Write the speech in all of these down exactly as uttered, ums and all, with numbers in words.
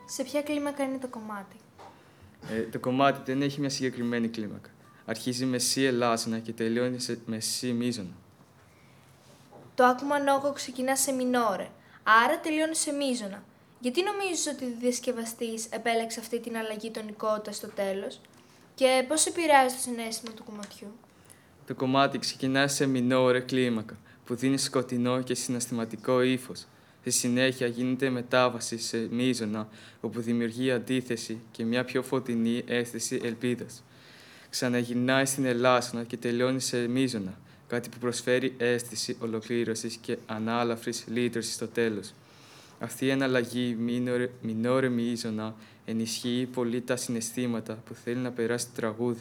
Σε ποια κλίμακα είναι το κομμάτι? Ε, το κομμάτι δεν έχει μια συγκεκριμένη κλίμακα. Αρχίζει με σι ελάσσονα και τελειώνει σε, με σι μείζωνα. Το άκουμα νόκο ξεκινά σε μινόρε, άρα τελειώνει σε μείζωνα. Γιατί νομίζεις ότι ο διασκευαστής επέλεξε αυτή την αλλαγή τονικότητας στο τέλος και πώς επηρεάζει το συναίσθημα του κομματιού? Το κομμάτι ξεκινά σε μινόρε κλίμακα, που δίνει σκοτεινό και συναισθηματικό ύφος. Στη συνέχεια γίνεται μετάβαση σε μείζωνα, όπου δημιουργεί αντίθεση και μια πιο φωτεινή αίσθηση ελπίδας. Ξαναγυρνάει στην ελάσσονα και τελειώνει σε μείζωνα, κάτι που προσφέρει αίσθηση ολοκλήρωσης και ανάλαφρης λύτρωσης στο τέλος. Αυτή η εναλλαγή μινόρε μείζωνα ενισχύει πολύ τα συναισθήματα που θέλει να περάσει το τραγούδι.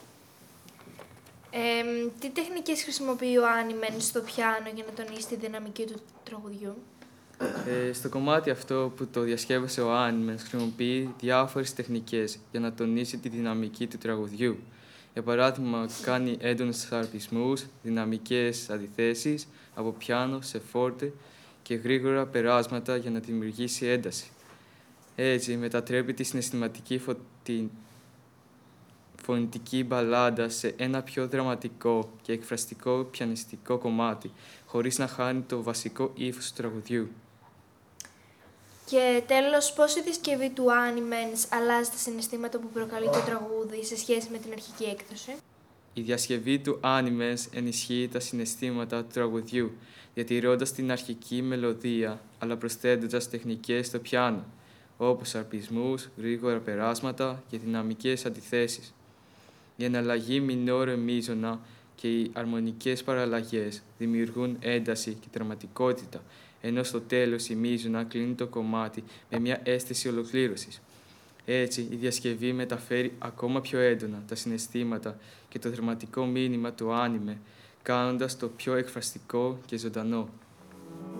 Ε, τι τεχνικές χρησιμοποιεί ο Άνιμεν στο πιάνο για να τονίσει τη δυναμική του τραγουδιού? Ε, στο κομμάτι αυτό που το διασκεύασε ο Άνιμεν χρησιμοποιεί διάφορες τεχνικές για να τονίσει τη δυναμική του τραγουδιού. Για παράδειγμα, κάνει έντονους αρπισμούς, δυναμικές αντιθέσεις από πιάνο σε φόρτε και γρήγορα περάσματα για να δημιουργήσει ένταση. Έτσι, μετατρέπει τη συναισθηματική φωτι... φωνητική μπαλάντα σε ένα πιο δραματικό και εκφραστικό πιανιστικό κομμάτι, χωρίς να χάνει το βασικό ύφος του τραγουδιού. Και τέλος, πώς η διασκευή του Άνιμεν αλλάζει τα συναισθήματα που προκαλεί το τραγούδι σε σχέση με την αρχική έκδοση? Η διασκευή του Animens ενισχύει τα συναισθήματα του τραγουδιού, διατηρώντας την αρχική μελωδία, αλλά προσθέτοντας τεχνικές στο πιάνο, όπως αρπισμούς, γρήγορα περάσματα και δυναμικές αντιθέσεις. Η εναλλαγή μινόρε μείζωνα και οι αρμονικές παραλλαγές δημιουργούν ένταση και δραματικότητα, ενώ στο τέλος η μείζωνα κλείνει το κομμάτι με μια αίσθηση ολοκλήρωσης. Έτσι, η διασκευή μεταφέρει ακόμα πιο έντονα τα συναισθήματα και το δραματικό μήνυμα του άνιμε, κάνοντας το πιο εκφραστικό και ζωντανό.